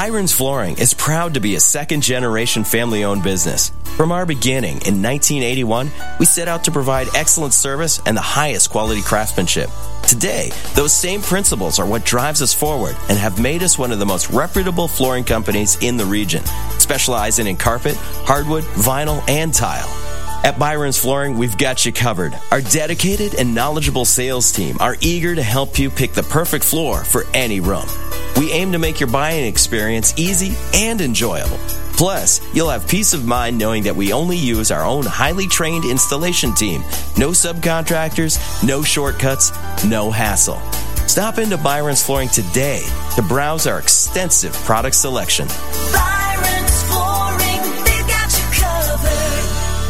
Byron's Flooring is proud to be a second-generation family-owned business. From our beginning in 1981, we set out to provide excellent service and the highest quality craftsmanship. Today, those same principles are what drives us forward and have made us one of the most reputable flooring companies in the region, specializing in carpet, hardwood, vinyl, and tile. At Byron's Flooring, we've got you covered. Our dedicated and knowledgeable sales team are eager to help you pick the perfect floor for any room. We aim to make your buying experience easy and enjoyable. Plus, you'll have peace of mind knowing that we only use our own highly trained installation team. No subcontractors, no shortcuts, no hassle. Stop into Byron's Flooring today to browse our extensive product selection. Byron's Flooring, they've got you covered.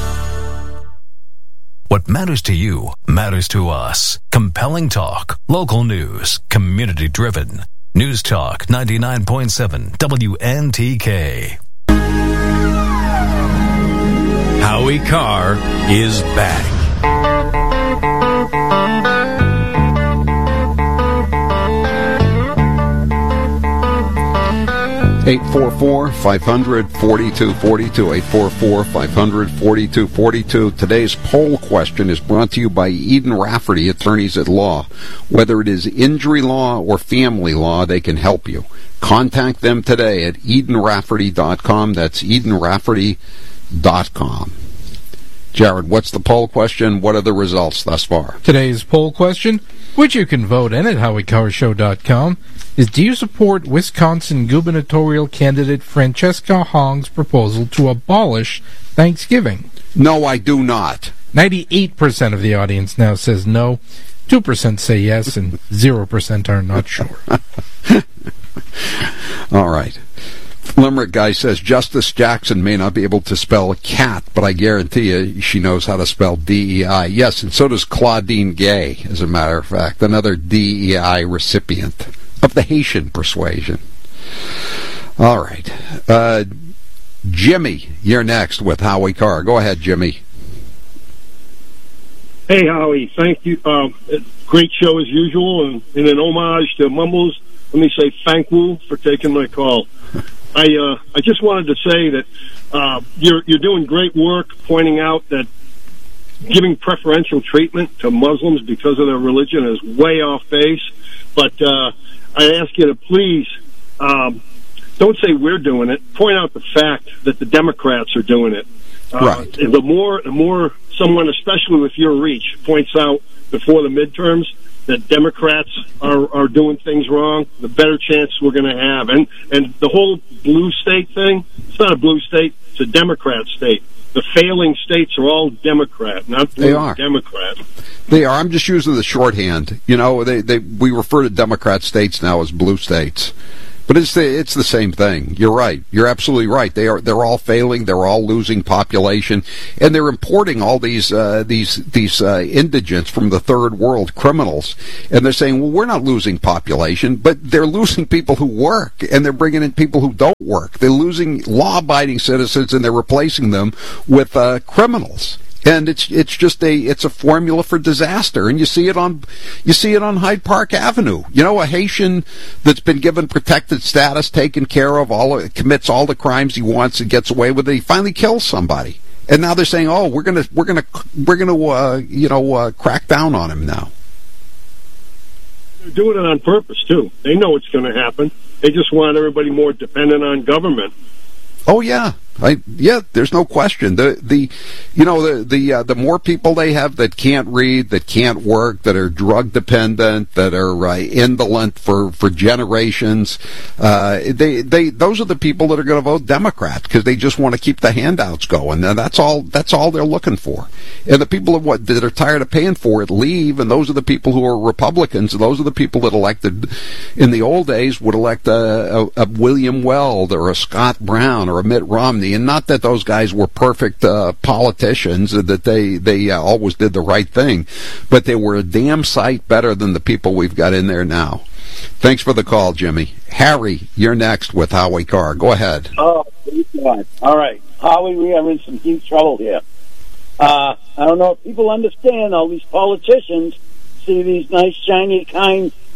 What matters to you matters to us. Compelling talk, local news, community-driven. News Talk 99.7 WNTK. Howie Carr is back. 844-500-4242, 844-500-4242. Today's poll question is brought to you by Eden Rafferty, attorneys at law. Whether it is injury law or family law, they can help you. Contact them today at EdenRafferty.com. That's EdenRafferty.com. Jared, what's the poll question? What are the results thus far? Today's poll question, which you can vote in at HowieCarrShow.com, is do you support Wisconsin gubernatorial candidate Francesca Hong's proposal to abolish Thanksgiving? No, I do not. 98% of the audience now says no, 2% say yes, and 0% are not sure. All right. Limerick guy says Justice Jackson may not be able to spell cat, but I guarantee you she knows how to spell DEI. Yes, and so does Claudine Gay, as a matter of fact, another DEI recipient of the Haitian persuasion. All right. Jimmy, you're next with Howie Carr. Go ahead, Jimmy. Hey, Howie. Thank you. Great show as usual, and in an homage to Mumbles, let me say thank you for taking my call. I just wanted to say that you're doing great work pointing out that giving preferential treatment to Muslims because of their religion is way off base. But I ask you to please don't say we're doing it. Point out the fact that the Democrats are doing it. Right. The more someone, especially with your reach, points out before the midterms that Democrats are doing things wrong, the better chance we're going to have. And the whole blue state thing, it's not a blue state, it's a Democrat state. The failing states are all Democrat, not blue. They are. Democrat. They are. I'm just using the shorthand. You know, we refer to Democrat states now as blue states. But it's the same thing. You're right. You're absolutely right. They're all failing. They're all losing population, and they're importing all these indigents from the third world, criminals. And they're saying, well, we're not losing population, but they're losing people who work, and they're bringing in people who don't work. They're losing law-abiding citizens, and they're replacing them with criminals. And it's a formula for disaster, and you see it on Hyde Park Avenue. You know, a Haitian that's been given protected status, taken care of, commits all the crimes he wants and gets away with it. He finally kills somebody, and now they're saying, "Oh, we're gonna crack down on him now." They're doing it on purpose too. They know it's going to happen. They just want everybody more dependent on government. Oh yeah. There's no question. The more people they have that can't read, that can't work, that are drug dependent, that are indolent for generations, those are the people that are going to vote Democrat because they just want to keep the handouts going. And that's all they're looking for. And the people that are tired of paying for it leave, and those are the people who are Republicans. Those are the people that elected in the old days would elect a William Weld or a Scott Brown or a Mitt Romney. And not that those guys were perfect politicians, that they always did the right thing, but they were a damn sight better than the people we've got in there now. Thanks for the call, Jimmy. Harry, you're next with Howie Carr. Go ahead. Oh, God. All right. Howie, we are in some huge trouble here. I don't know if people understand all these politicians see these nice, shiny, kind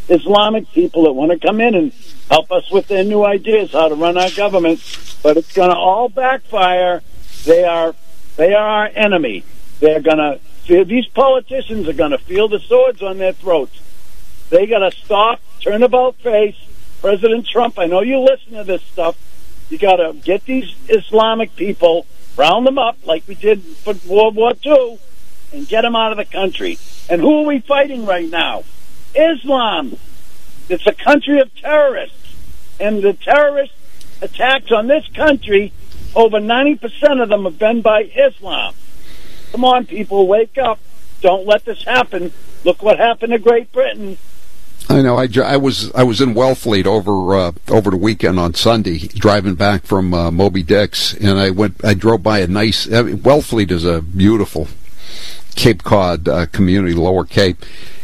Islamic people that want to come in and help us with their new ideas how to run our government, but it's going to all backfire. They are our enemy. They're going to feel, these politicians are going to feel the swords on their throats. They got to stop, turn about face. President Trump, I know you listen to this stuff. You got to get these Islamic people, round them up like we did for World War II, and get them out of the country. And who are we fighting right now? Islam. It's a country of terrorists. And the terrorist attacks on this country, over 90% of them have been by Islam. Come on, people, wake up. Don't let this happen. Look what happened to Great Britain. I know. I was in Wellfleet over the weekend on Sunday, driving back from Moby Dick's, and I drove by a nice. Wellfleet is a beautiful Cape Cod community, Lower Cape,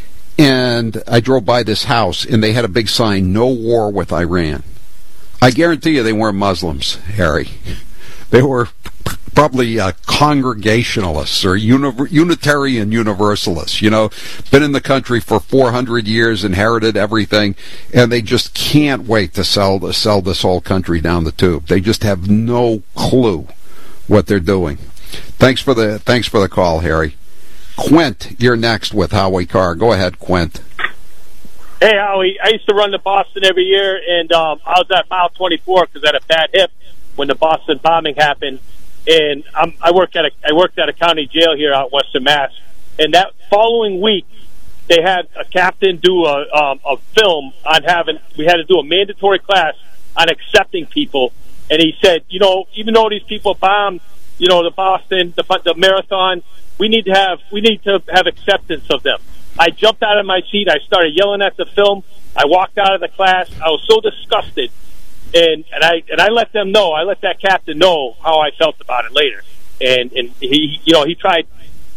and I drove by this house, and they had a big sign: "No war with Iran." I guarantee you, they weren't Muslims, Harry. They were probably Congregationalists or Unitarian Universalists, been in the country for 400 years, inherited everything, and they just can't wait to sell this whole country down the tube. They just have no clue what they're doing. Thanks for the call, Harry. Quint, you're next with Howie Carr. Go ahead, Quint. Hey, Howie. I used to run to Boston every year, and I was at mile 24 because I had a bad hip when the Boston bombing happened. And I worked at a county jail here out in Western Mass. And that following week, they had a captain do a film on we had to do a mandatory class on accepting people. And he said, even though these people bombed, the Boston, the marathon, we need to have acceptance of them. I jumped out of my seat. I started yelling at the film. I walked out of the class. I was so disgusted. And I let them know. I let that captain know how I felt about it later. And he tried.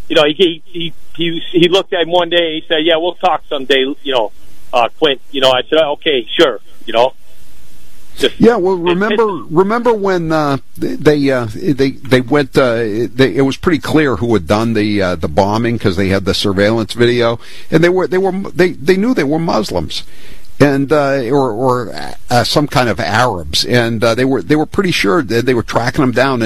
He looked at him one day. And he said, "Yeah, we'll talk someday." Quint. I said, "Okay, sure." Yeah, well, remember when they went? It was pretty clear who had done the bombing because they had the surveillance video, and they knew they were Muslims. And or some kind of Arabs, and they were pretty sure that they were tracking them down,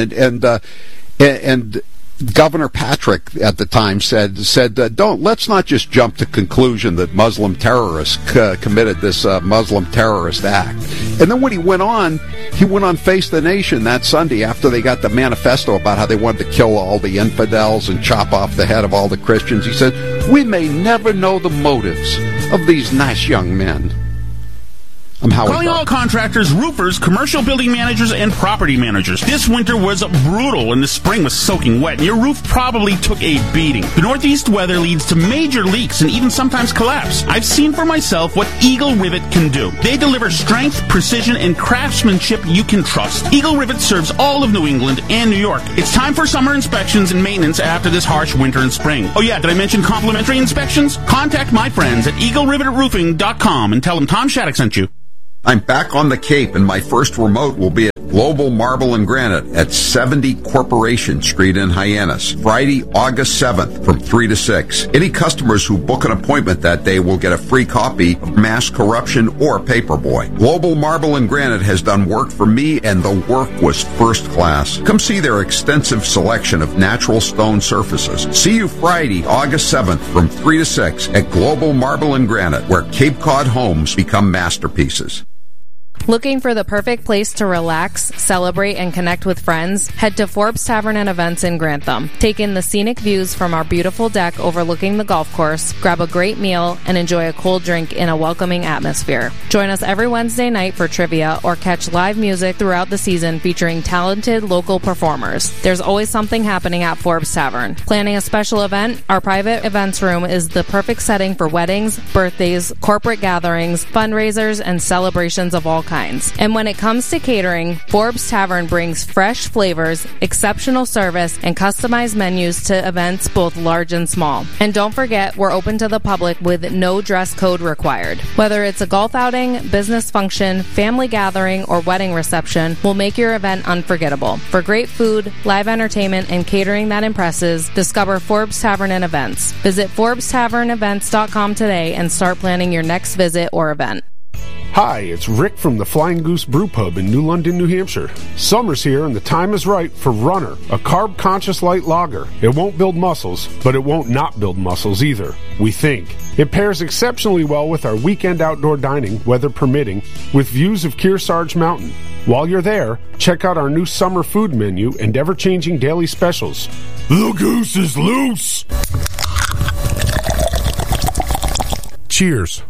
and Governor Patrick at the time said let's not just jump to conclusion that Muslim terrorists committed this Muslim terrorist act. And then when he went on Face the Nation that Sunday after they got the manifesto about how they wanted to kill all the infidels and chop off the head of all the Christians. He said, "We may never know the motives of these nice young men." Calling all contractors, roofers, commercial building managers, and property managers. This winter was brutal, and the spring was soaking wet, and your roof probably took a beating. The northeast weather leads to major leaks and even sometimes collapse. I've seen for myself what Eagle Rivet can do. They deliver strength, precision, and craftsmanship you can trust. Eagle Rivet serves all of New England and New York. It's time for summer inspections and maintenance after this harsh winter and spring. Oh yeah, did I mention complimentary inspections? Contact my friends at EagleRivetRoofing.com and tell them Tom Shattuck sent you. I'm back on the Cape, and my first remote will be at Global Marble and Granite at 70 Corporation Street in Hyannis, Friday, August 7th from 3 to 6. Any customers who book an appointment that day will get a free copy of Mass Corruption or Paperboy. Global Marble and Granite has done work for me, and the work was first class. Come see their extensive selection of natural stone surfaces. See you Friday, August 7th from 3 to 6 at Global Marble and Granite, where Cape Cod homes become masterpieces. Looking for the perfect place to relax, celebrate, and connect with friends? Head to Forbes Tavern and Events in Grantham. Take in the scenic views from our beautiful deck overlooking the golf course, grab a great meal, and enjoy a cold drink in a welcoming atmosphere. Join us every Wednesday night for trivia or catch live music throughout the season featuring talented local performers. There's always something happening at Forbes Tavern. Planning a special event? Our private events room is the perfect setting for weddings, birthdays, corporate gatherings, fundraisers, and celebrations of all kinds. kinds. And when it comes to catering, Forbes Tavern brings fresh flavors, exceptional service, and customized menus to events both large and small. And don't forget, we're open to the public with no dress code required. Whether it's a golf outing, business function, family gathering, or wedding reception, we'll make your event unforgettable. For great food, live entertainment, and catering that impresses, discover Forbes Tavern and Events. Visit ForbesTavernEvents.com today and start planning your next visit or event. Hi, it's Rick from the Flying Goose Brew Pub in New London, New Hampshire. Summer's here and the time is right for Runner, a carb-conscious light lager. It won't build muscles, but it won't not build muscles either, we think. It pairs exceptionally well with our weekend outdoor dining, weather permitting, with views of Kearsarge Mountain. While you're there, check out our new summer food menu and ever-changing daily specials. The goose is loose! Cheers.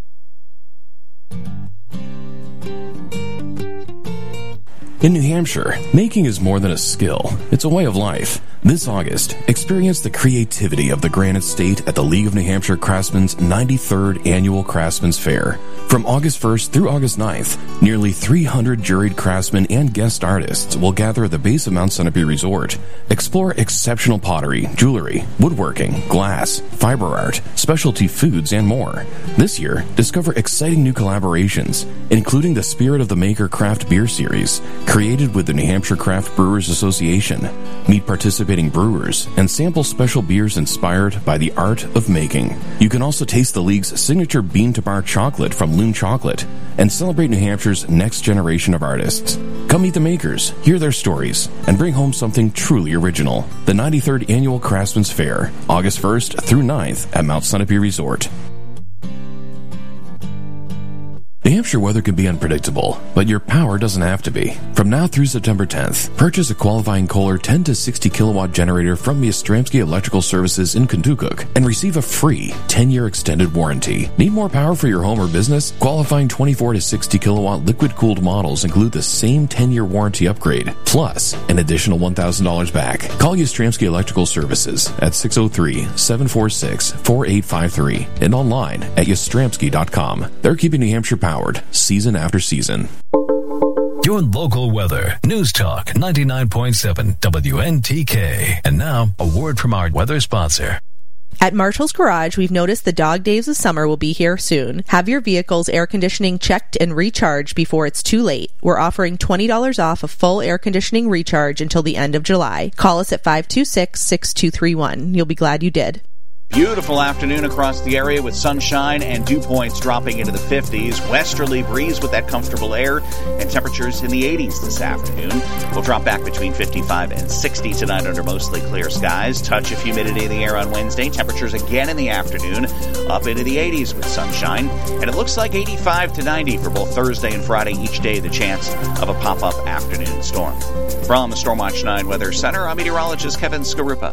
In New Hampshire, making is more than a skill. It's a way of life. This August, experience the creativity of the Granite State at the League of New Hampshire Craftsmen's 93rd Annual Craftsman's Fair. From August 1st through August 9th, nearly 300 juried craftsmen and guest artists will gather at the base of Mount Sunapee Resort. Explore exceptional pottery, jewelry, woodworking, glass, fiber art, specialty foods, and more. This year, discover exciting new collaborations, including the Spirit of the Maker Craft Beer Series, created with the New Hampshire Craft Brewers Association. Meet participating brewers and sample special beers inspired by the art of making. You can also taste the League's signature bean-to-bar chocolate from Loon Chocolate and celebrate New Hampshire's next generation of artists. Come meet the makers, hear their stories, and bring home something truly original. The 93rd Annual Craftsman's Fair, August 1st through 9th at Mount Sunapee Resort. New Hampshire weather can be unpredictable, but your power doesn't have to be. From now through September 10th, purchase a qualifying Kohler 10 to 60 kilowatt generator from Yastrzemski Electrical Services in Kentukook and receive a free 10-year extended warranty. Need more power for your home or business? Qualifying 24 to 60 kilowatt liquid-cooled models include the same 10-year warranty upgrade, plus an additional $1,000 back. Call Yastrzemski Electrical Services at 603-746-4853 and online at yastrzemski.com. They're keeping New Hampshire powered season after season. Your local weather. News Talk 99.7 WNTK. And now, a word from our weather sponsor. At Marshall's Garage, we've noticed the dog days of summer will be here soon. Have your vehicle's air conditioning checked and recharged before it's too late. We're offering $20 off a full air conditioning recharge until the end of July. Call us at 526-6231. You'll be glad you did. Beautiful afternoon across the area with sunshine and dew points dropping into the 50s. Westerly breeze with that comfortable air and temperatures in the 80s this afternoon. We'll drop back between 55 and 60 tonight under mostly clear skies. Touch of humidity in the air on Wednesday. Temperatures again in the afternoon up into the 80s with sunshine. And it looks like 85 to 90 for both Thursday and Friday. Each day the chance of a pop-up afternoon storm. From the Stormwatch 9 Weather Center, I'm meteorologist Kevin Skarupa.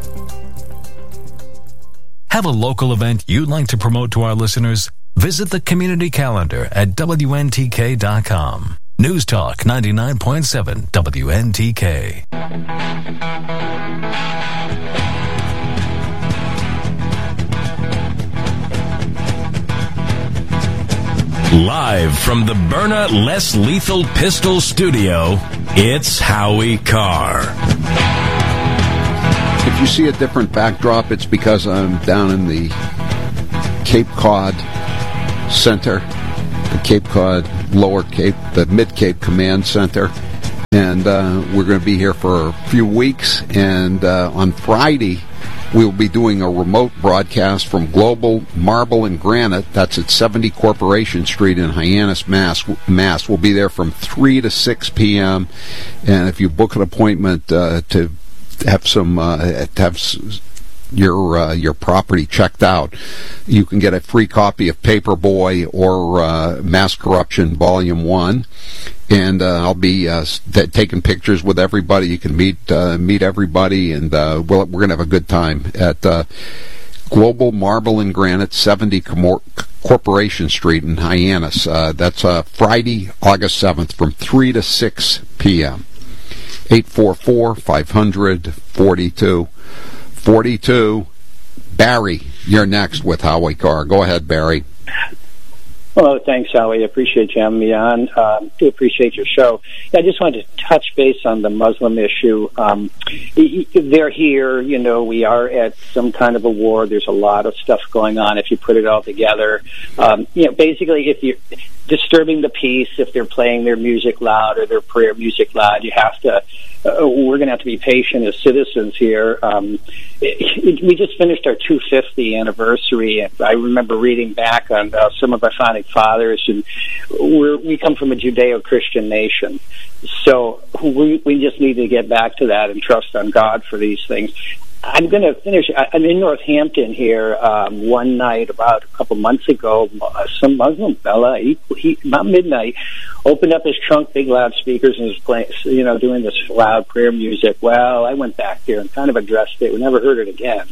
Have a local event you'd like to promote to our listeners? Visit the community calendar at WNTK.com. News Talk 99.7 WNTK. Live from the Byrna Less Lethal Pistol Studio, it's Howie Carr. If you see a different backdrop, it's because I'm down in the Cape Cod Center, the Cape Cod Lower Cape, the Mid-Cape Command Center. And we're going to be here for a few weeks. And on Friday, we'll be doing a remote broadcast from Global Marble and Granite. That's at 70 Corporation Street in Hyannis, Mass. We'll be there from 3 to 6 p.m. And if you book an appointment to have your property checked out, you can get a free copy of Paperboy or Mass Corruption Volume 1. And I'll be taking pictures with everybody. You can meet everybody, and we're going to have a good time at Global Marble and Granite, 70 Corporation Street in Hyannis. That's Friday, August 7th, from 3 to 6 p.m. 844-500-4242. Barry, you're next with Howie Carr. Go ahead, Barry. Well, thanks, Howie. I appreciate you having me on. Do appreciate your show. I just wanted to touch base on the Muslim issue. They're here. We are at some kind of a war. There's a lot of stuff going on if you put it all together. Basically, if you're disturbing the peace, if they're playing their music loud or their prayer music loud, you have to. We're going to have to be patient as citizens here. We just finished our 250 anniversary, and I remember reading back on some of our founding fathers, and we come from a Judeo-Christian nation, so we just need to get back to that and trust on God for these things. I'm going to finish. I'm in Northampton here one night about a couple months ago. Some Muslim fella, he about midnight, opened up his trunk, big loudspeakers, and was playing, doing this loud prayer music. Well, I went back there and kind of addressed it. We never heard it again.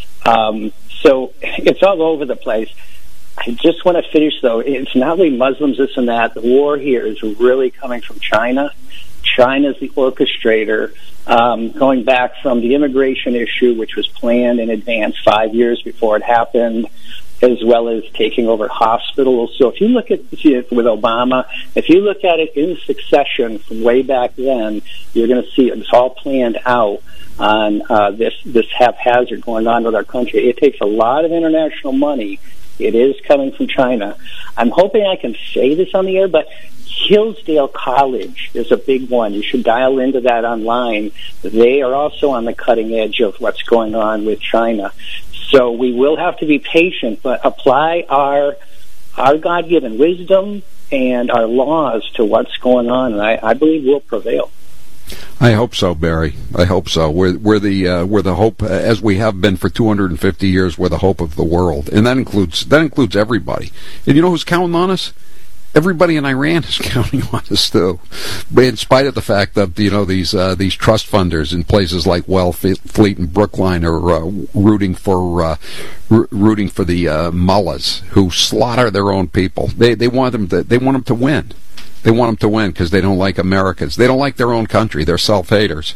So it's all over the place. I just want to finish, though. It's not only Muslims, this and that. The war here is really coming from China. China's the orchestrator, going back from the immigration issue, which was planned in advance 5 years before it happened, as well as taking over hospitals. So if you look at with Obama, if you look at it in succession from way back then, you're going to see it's all planned out on this haphazard going on with our country. It takes a lot of international money. It is coming from China. I'm hoping I can say this on the air, but Hillsdale College is a big one. You should dial into that online. They are also on the cutting edge of what's going on with China. So we will have to be patient, but apply our God-given wisdom and our laws to what's going on, and I believe we'll prevail. I hope so, Barry. I hope so. We're the hope, as we have been for 250 years. We're the hope of the world, and that includes everybody. And you know who's counting on us? Everybody in Iran is counting on us too, in spite of the fact that these trust funders in places like Wellfleet and Brookline are rooting for the mullahs who slaughter their own people. They want them to win. They want them to win because they don't like Americans. They don't like their own country. They're self-haters.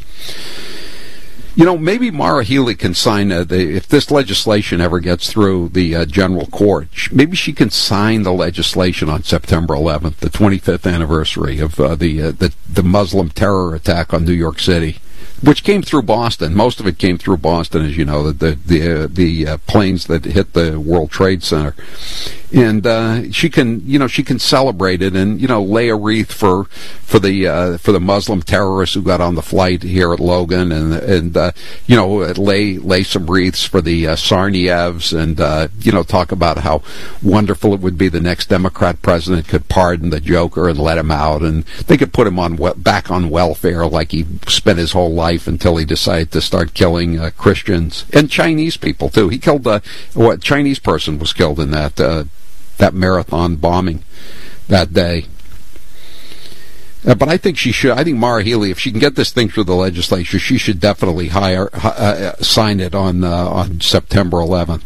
Maybe Maura Healey can sign, if this legislation ever gets through the general court, maybe she can sign the legislation on September 11th, the 25th anniversary of the Muslim terror attack on New York City, which came through Boston. Most of it came through Boston, as you know, the planes that hit the World Trade Center. And she can celebrate it and lay a wreath for the Muslim terrorists who got on the flight here at Logan, and lay some wreaths for the Tsarnaevs, and talk about how wonderful it would be the next Democrat president could pardon the Joker and let him out, and they could put him back on welfare like he spent his whole life until he decided to start killing Christians and Chinese people too. He killed Chinese person was killed in that marathon bombing that day. But I think I think Maura Healey, if she can get this thing through the legislature, she should definitely sign it on September 11th.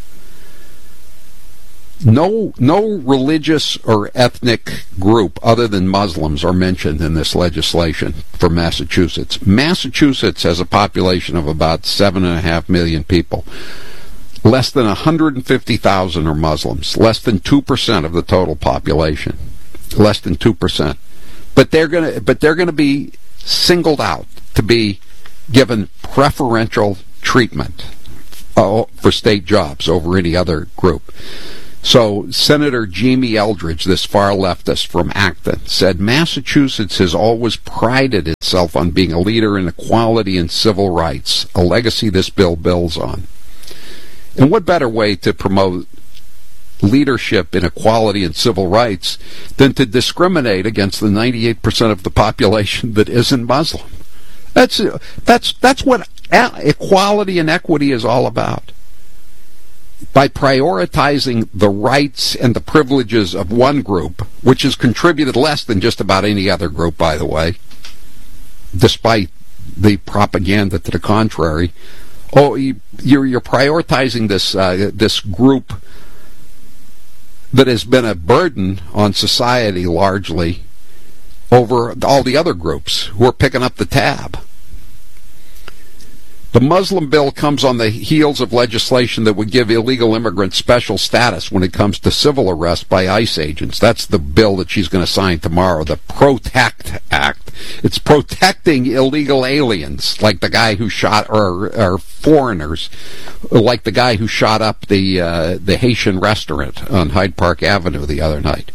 No religious or ethnic group other than Muslims are mentioned in this legislation for Massachusetts. Massachusetts has a population of about 7.5 million people. Less than 150,000 are Muslims. Less than 2% of the total population. Less than 2%. But they're going to be singled out to be given preferential treatment for state jobs over any other group. So Senator Jamie Eldridge, this far leftist from Acton, said Massachusetts has always prided itself on being a leader in equality and civil rights, a legacy this bill builds on. And what better way to promote leadership in equality and civil rights than to discriminate against the 98% of the population that isn't Muslim? That's what equality and equity is all about. By prioritizing the rights and the privileges of one group, which has contributed less than just about any other group, by the way, despite the propaganda to the contrary. You're prioritizing this group that has been a burden on society largely over all the other groups who are picking up the tab. The Muslim bill comes on the heels of legislation that would give illegal immigrants special status when it comes to civil arrest by ICE agents. That's the bill that she's going to sign tomorrow, the PROTECT Act. It's protecting illegal aliens, like the guy who shot, or foreigners, like the guy who shot up the Haitian restaurant on Hyde Park Avenue the other night.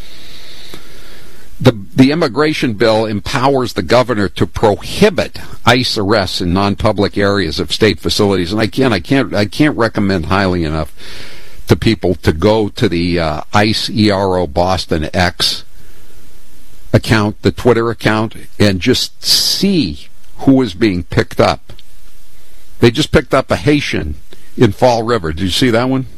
The immigration bill empowers the governor to prohibit ICE arrests in non-public areas of state facilities. And I can't recommend highly enough to people to go to the ICE ERO Boston X account, the Twitter account, and just see who is being picked up. They just picked up a Haitian in Fall River. Did you see that one?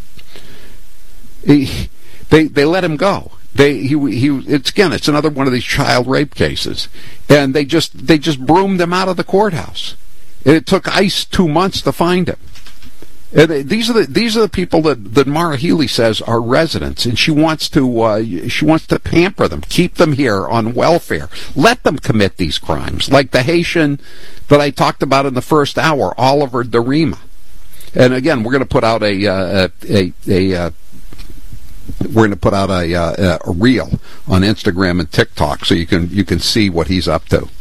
They let him go. It's another one of these child rape cases, and they just broomed him out of the courthouse. And it took ICE 2 months to find him. And these are the people that Mara Healy says are residents, and she wants to pamper them, keep them here on welfare, let them commit these crimes, like the Haitian that I talked about in the first hour, Oliver Darima. And again, we're going to put out a reel on Instagram and TikTok, so you can see what he's up to.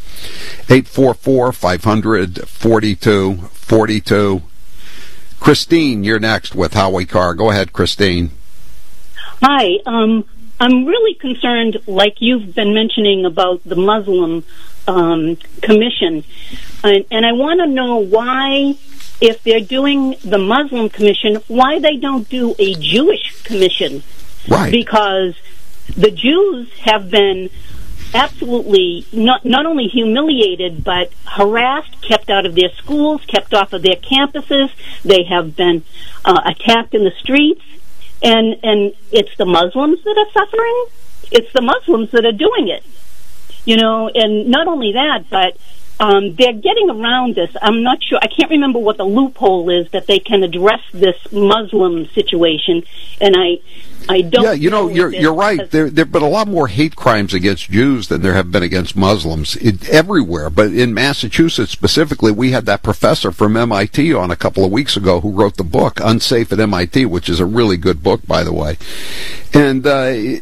844-500-4242. Christine, you're next with Howie Carr. Go ahead, Christine. Hi. I'm really concerned, like you've been mentioning, about the Muslim commission, and I want to know why, if they're doing the Muslim commission, why they don't do a Jewish commission. Right. Because the Jews have been absolutely not only humiliated, but harassed, kept out of their schools, kept off of their campuses. They have been attacked in the streets, and it's the Muslims that are suffering. It's the Muslims that are doing it. And not only that, but they're getting around this. I'm not sure. I can't remember what the loophole is that they can address this Muslim situation, and I don't. Yeah, you're right. There have been a lot more hate crimes against Jews than there have been against Muslims everywhere. But in Massachusetts specifically, we had that professor from MIT on a couple of weeks ago who wrote the book Unsafe at MIT, which is a really good book, by the way. And the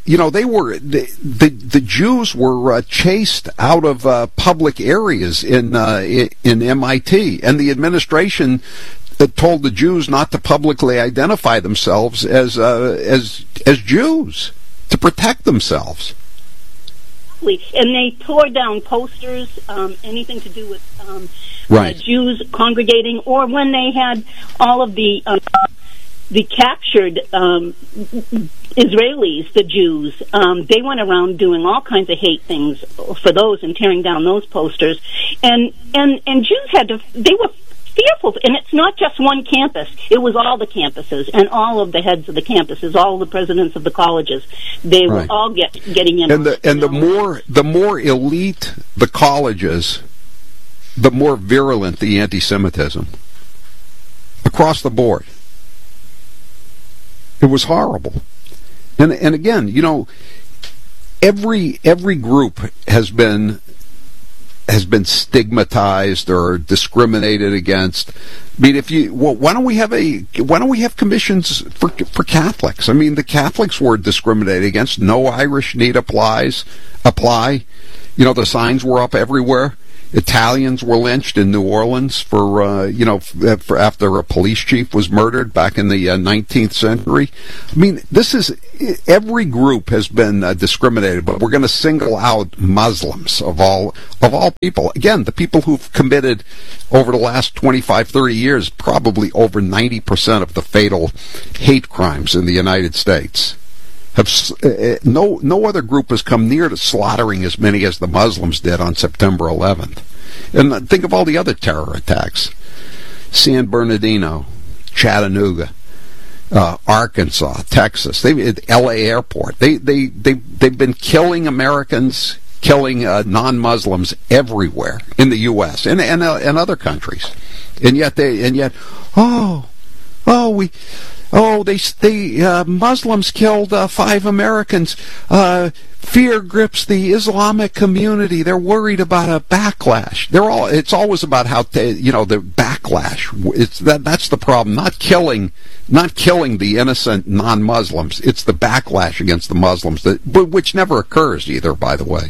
Jews were chased out of public areas in MIT, and the administration told the Jews not to publicly identify themselves as Jews, to protect themselves. And they tore down posters, anything to do with right. Jews congregating, or when they had all of the captured Israelis, the Jews, they went around doing all kinds of hate things for those and tearing down those posters. And Jews they were fearful, and it's not just one campus. It was all the campuses and all of the heads of the campuses, all the presidents of the colleges. They were all getting in. And the more elite the colleges, the more virulent the anti-Semitism across the board. It was horrible. And again, every group has been stigmatized or discriminated against. I mean, why don't we have commissions for Catholics? I mean, the Catholics were discriminated against. No Irish need apply. The signs were up everywhere. Italians were lynched in New Orleans for after a police chief was murdered back in the 19th century. I mean, every group has been discriminated, but we're going to single out Muslims of all people. Again, the people who've committed over the last 25, 30 years, probably over 90% of the fatal hate crimes in the United States. No other group has come near to slaughtering as many as the Muslims did on September 11th. And think of all the other terror attacks. San Bernardino, Chattanooga, Arkansas, Texas, L.A. Airport. They've been killing Americans, killing non-Muslims everywhere in the U.S. and other countries. And yet Oh, they Muslims killed 5 Americans. Fear grips the Islamic community. They're worried about a backlash. It's always about how the backlash. That's the problem. Not killing the innocent non-Muslims. It's the backlash against the Muslims which never occurs either, by the way.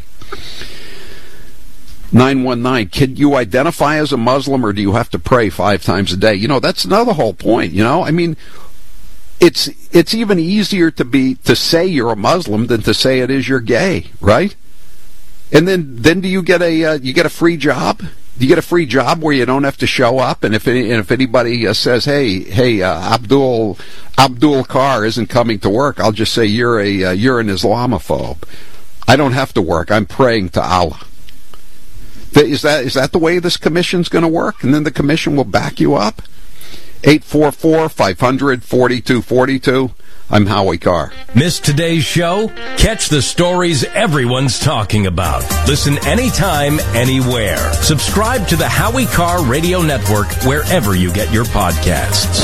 919, can you identify as a Muslim, or do you have to pray 5 times a day? That's another whole point, I mean, it's even easier to say you're a Muslim than to say it is you're gay, right? And then do you get a free job? Do you get a free job where you don't have to show up? And if anybody says, hey, Abdul Carr isn't coming to work, I'll just say you're an Islamophobe. I don't have to work. I'm praying to Allah. Is that the way this commission's going to work? And then the commission will back you up? 844-500-4242. I'm Howie Carr. Miss today's show? Catch the stories everyone's talking about. Listen anytime, anywhere. Subscribe to the Howie Carr Radio Network wherever you get your podcasts.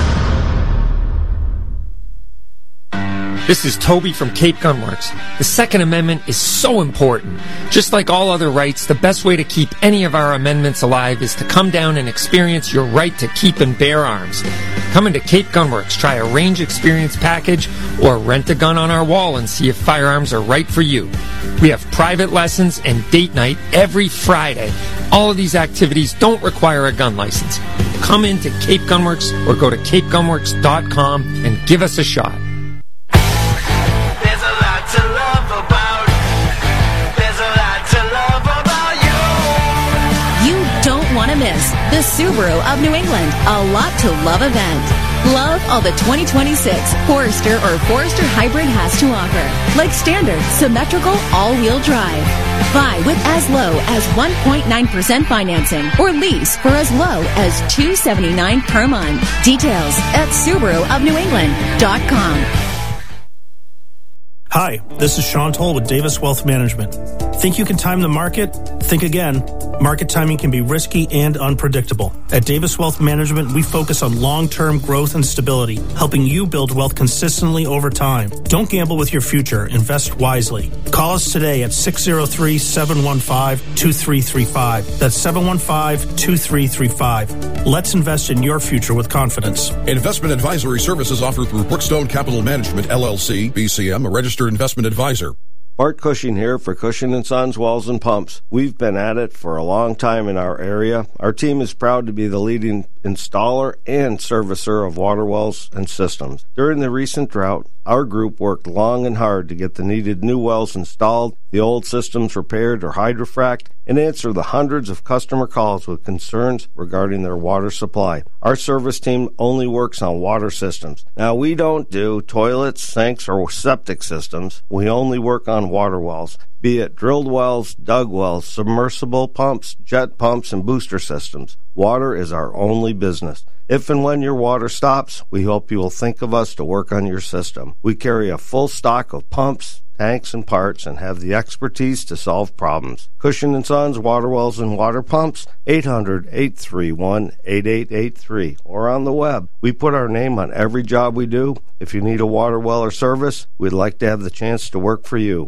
This is Toby from Cape Gunworks. The Second Amendment is so important. Just like all other rights, the best way to keep any of our amendments alive is to come down and experience your right to keep and bear arms. Come into Cape Gunworks, try a range experience package, or rent a gun on our wall and see if firearms are right for you. We have private lessons and date night every Friday. All of these activities don't require a gun license. Come into Cape Gunworks or go to capegunworks.com and give us a shot. Miss the Subaru of New England, a lot to love event. Love all the 2026 Forester or Forester Hybrid has to offer, like standard, symmetrical, all-wheel drive. Buy with as low as 1.9% financing or lease for as low as $279 per month. Details at SubaruofNewEngland.com. Hi, this is Sean Toll with Davis Wealth Management. Think you can time the market? Think again. Market timing can be risky and unpredictable. At Davis Wealth Management, we focus on long-term growth and stability, helping you build wealth consistently over time. Don't gamble with your future. Invest wisely. Call us today at 603-715-2335. That's 715-2335. Let's invest in your future with confidence. Investment advisory services offered through Brookstone Capital Management, LLC, BCM, a registered investment advisor. Bart Cushing here for Cushing & Sons Walls and Pumps. We've been at it for a long time in our area. Our team is proud to be the leading installer and servicer of water wells and systems. During the recent drought, our group worked long and hard to get the needed new wells installed, the old systems repaired or hydrofrac'd, and answer the hundreds of customer calls with concerns regarding their water supply. Our service team only works on water systems. Now, we don't do toilets, sinks, or septic systems. We only work on water wells, be it drilled wells, dug wells, submersible pumps, jet pumps, and booster systems. Water is our only business. If and when your water stops, we hope you will think of us to work on your system. We carry a full stock of pumps, tanks, and parts, and have the expertise to solve problems. Cushing & Sons Water Wells and Water Pumps, 800-831-8883, or on the web. We put our name on every job we do. If you need a water well or service, we'd like to have the chance to work for you.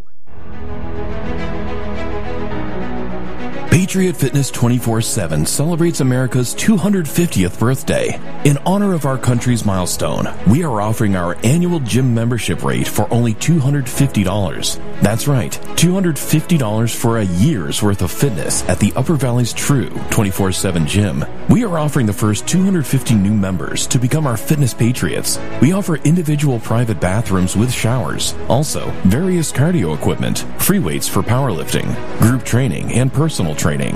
Patriot Fitness 24/7 celebrates America's 250th birthday. In honor of our country's milestone, we are offering our annual gym membership rate for only $250. That's right, $250 for a year's worth of fitness at the Upper Valley's true 24/7 gym. We are offering the first 250 new members to become our fitness patriots. We offer individual private bathrooms with showers, also various cardio equipment, free weights for powerlifting, group training, and personal training.